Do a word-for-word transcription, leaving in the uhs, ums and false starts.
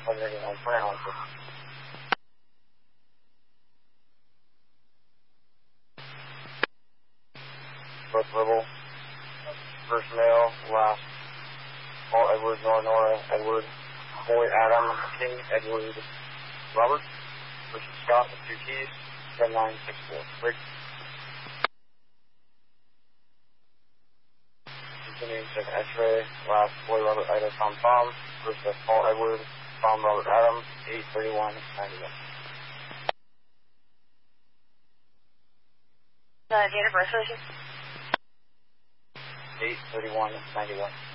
one ninety-one, twenty one. Both Rebel, first male, last, Paul Edward, Nora Nora, Edward, Boy Adam, King Edward, Robert, versus Scott with two keys, ten nine six four. Break. Continuing to X-ray, last Boy Robert Ida Tom Tom, versus Paul Edward, Tom Robert Adam, eight thirty-one ninety-one. Uh, date of birth, please. eight thirty-one ninety-one.